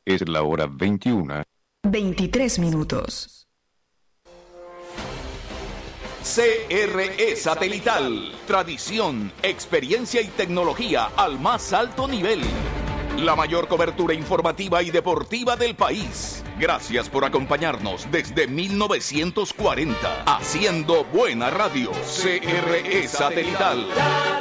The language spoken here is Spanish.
Es la hora 21:23. CRE Satelital. Tradición, experiencia y tecnología al más alto nivel. La mayor cobertura informativa y deportiva del país. Gracias por acompañarnos desde 1940. Haciendo buena radio. CRE Satelital.